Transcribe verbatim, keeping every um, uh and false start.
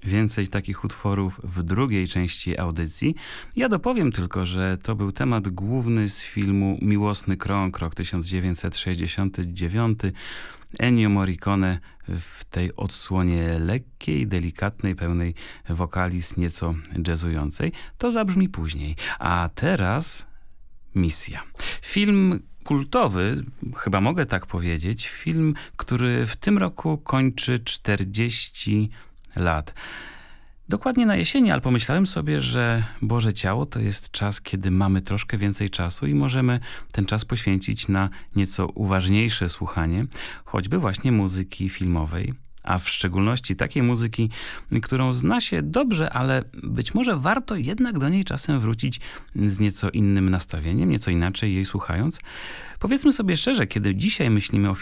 Więcej takich utworów w drugiej części audycji. Ja dopowiem tylko, że to był temat główny z filmu Miłosny krąg, rok tysiąc dziewięćset sześćdziesiąty dziewiąty. Ennio Morricone w tej odsłonie lekkiej, delikatnej, pełnej wokaliz, nieco jazzującej. To zabrzmi później. A teraz Misja. Film kultowy, chyba mogę tak powiedzieć. Film, który w tym roku kończy czterdzieści lat. Dokładnie na jesieni, ale pomyślałem sobie, że Boże Ciało to jest czas, kiedy mamy troszkę więcej czasu i możemy ten czas poświęcić na nieco uważniejsze słuchanie, choćby właśnie muzyki filmowej, a w szczególności takiej muzyki, którą zna się dobrze, ale być może warto jednak do niej czasem wrócić z nieco innym nastawieniem, nieco inaczej jej słuchając. Powiedzmy sobie szczerze, kiedy dzisiaj myślimy o